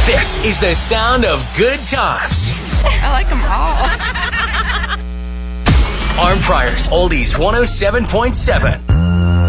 This is the sound of good times. I like them all. Arm Fryers Oldies 107.7.